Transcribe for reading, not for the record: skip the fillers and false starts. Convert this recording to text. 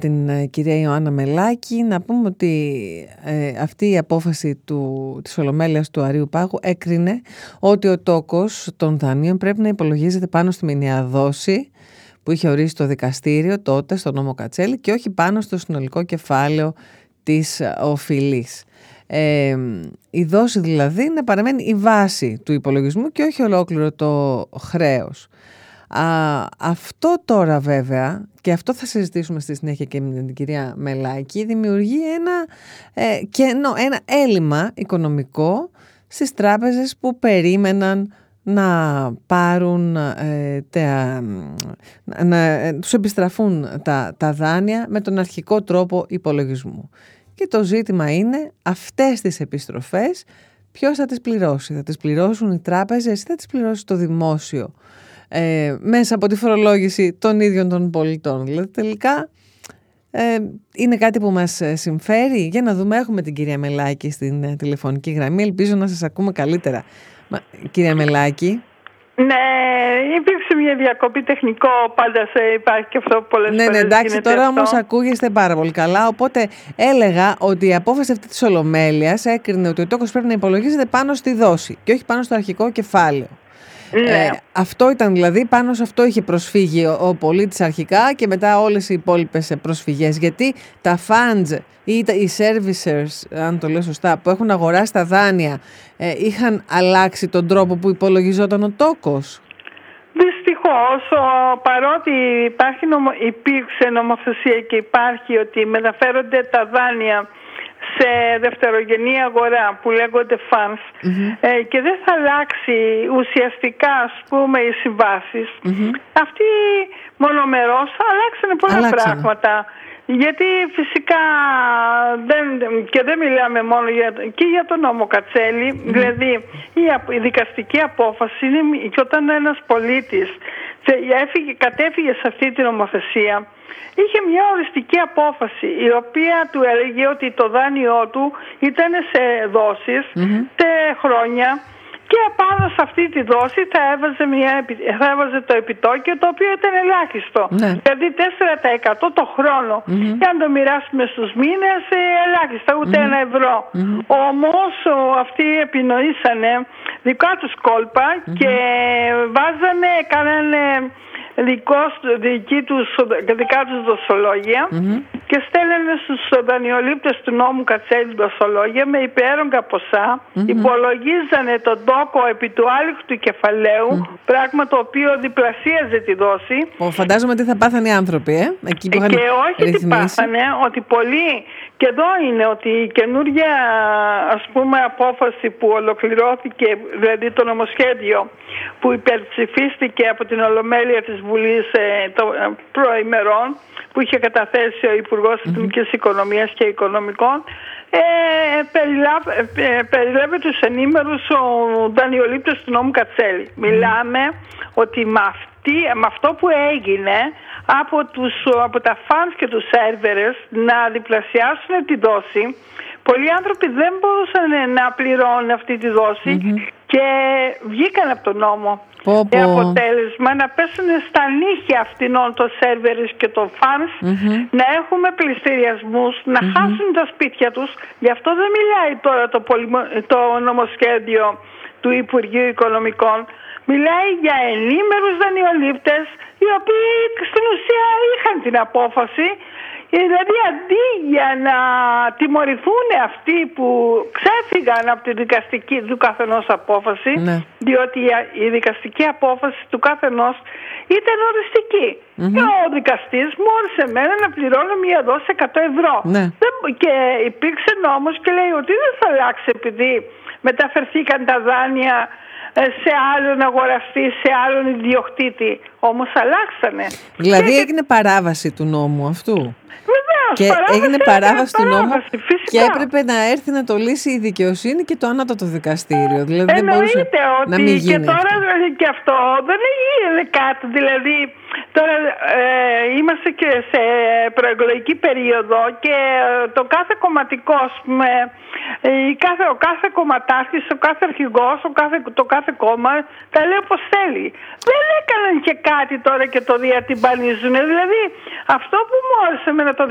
την κυρία Ιωάννα Μελάκη. Να πούμε ότι αυτή η απόφαση της Ολομέλειας του Αρείου Πάγου έκρινε ότι ο τόκος των δανείων πρέπει να υπολογίζεται πάνω στη μηνιαία δόση που είχε ορίσει το δικαστήριο τότε στο νόμο Κατσέλη και όχι πάνω στο συνολικό κεφάλαιο της οφειλής. Η δόση δηλαδή να παραμένει η βάση του υπολογισμού και όχι ολόκληρο το χρέος. Αυτό τώρα βέβαια, και αυτό θα συζητήσουμε στη συνέχεια και με την κυρία Μελάκη, δημιουργεί ένα έλλειμμα οικονομικό στις τράπεζες που περίμεναν να πάρουν, να τους επιστραφούν τα δάνεια με τον αρχικό τρόπο υπολογισμού. Και το ζήτημα είναι αυτές τις επιστροφές ποιος θα τις πληρώσει. Θα τις πληρώσουν οι τράπεζες ή θα τις πληρώσει το δημόσιο μέσα από τη φορολόγηση των ίδιων των πολιτών. Δηλαδή τελικά είναι κάτι που μας συμφέρει. Για να δούμε, έχουμε την κυρία Μελάκη στην τηλεφωνική γραμμή. Ελπίζω να σας ακούμε καλύτερα. Κυρία Μελάκη. Ναι, υπήρξε μια διακοπή τεχνικό, πάντα υπάρχει και αυτό πολλές φορές. Ναι, εντάξει, τώρα όμως ακούγεστε πάρα πολύ καλά, οπότε έλεγα ότι η απόφαση αυτή της Ολομέλειας έκρινε ότι ο τόκος πρέπει να υπολογίζεται πάνω στη δόση και όχι πάνω στο αρχικό κεφάλαιο. Ναι. Αυτό ήταν δηλαδή, πάνω σε αυτό είχε προσφύγει ο πολίτης αρχικά και μετά όλες οι υπόλοιπες προσφυγές, γιατί τα funds ή οι servicers, αν το λέω σωστά, που έχουν αγοράσει τα δάνεια είχαν αλλάξει τον τρόπο που υπολογιζόταν ο τόκος. Δυστυχώς, παρότι υπήρξε νομοθεσία και υπάρχει ότι μεταφέρονται τα δάνεια σε δευτερογενή αγορά που λέγονται funds και δεν θα αλλάξει ουσιαστικά, ας πούμε, οι συμβάσεις. Αυτοί μονομερώς αλλάξανε πολλά πράγματα. Γιατί φυσικά δεν μιλάμε μόνο και για τον νόμο Κατσέλη, δηλαδή η δικαστική απόφαση είναι και όταν ένας πολίτης κατέφυγε σε αυτή την νομοθεσία, είχε μια οριστική απόφαση η οποία του έλεγε ότι το δάνειό του ήταν σε δόσεις, σε χρόνια, και πάνω σε αυτή τη δόση θα έβαζε το επιτόκιο, το οποίο ήταν ελάχιστο. Δηλαδή 4% το χρόνο. Και αν το μοιράσουμε στους μήνες, ελάχιστα, ούτε €1. Όμως αυτοί επινοήσανε δικά τους κόλπα και κάνανε δικά τους δοσολόγια και στέλνανε στους δανειολήπτες του νόμου Κατσέλη δοσολόγια με υπέρογκα ποσά, υπολογίζανε τον τόκο επί του άλικτου κεφαλαίου, πράγμα το οποίο διπλασίαζε τη δόση. Φαντάζομαι τι θα πάθανε οι άνθρωποι, εκεί που είχαν και όχι ρυθμίσει. τι πάθανε, ότι πολλοί, και εδώ είναι ότι η καινούργια, ας πούμε, απόφαση που ολοκληρώθηκε, δηλαδή το νομοσχέδιο που υπερψηφίστηκε από την Ολομέλεια της Βουλής προημερών, που είχε καταθέσει ο Υπουργός Εθνικής Οικονομίας και Οικονομικών, περιλάβει τους ενήμερους δανειολήπτες του νόμου Κατσέλη. Μιλάμε ότι με αυτό που έγινε από τα fans και τους servers να διπλασιάσουν τη δόση, πολλοί άνθρωποι δεν μπορούσαν να πληρώνουν αυτή τη δόση και βγήκαν από τον νόμο. Με αποτέλεσμα να πέσουν στα νύχια αυτήν των servers και των fans, να έχουμε πληστηριασμούς, να χάσουν τα σπίτια τους. Γι' αυτό δεν μιλάει τώρα το νομοσχέδιο του Υπουργείου Οικονομικών. Μιλάει για ενήμερους δανειολήπτες, οι οποίοι στην ουσία είχαν την απόφαση. Δηλαδή αντί για να τιμωρηθούν αυτοί που ξέφυγαν από τη δικαστική του καθενός απόφαση, διότι η δικαστική απόφαση του καθενός ήταν οριστική. Και ο δικαστής μου όρισε εμένα να πληρώνω μια δόση €100. Και υπήρξε νόμος και λέει ότι δεν θα αλλάξει επειδή μεταφερθήκαν τα δάνεια σε άλλον αγοραστή, σε άλλον ιδιοκτήτη. Όμως αλλάξανε. Δηλαδή έγινε παράβαση του νόμου αυτού. Βεβαίως, και έγινε παράβαση του νόμου φυσικά. Και έπρεπε να έρθει να το λύσει η δικαιοσύνη και το ανώτατο δικαστήριο. Δηλαδή δεν μπορούσε να μην γίνει. Και τώρα και αυτό δεν έγινε κάτι. Δηλαδή τώρα είμαστε και σε προεκλογική περίοδο και το κάθε κομματικό, ο κάθε κομματάρχης, ο κάθε αρχηγός, το κάθε κόμμα τα λέει όπως θέλει. Δεν έκαναν και κάτι τώρα και το διατυμπανίζουν. Δηλαδή αυτό που μου άρεσε εμένα το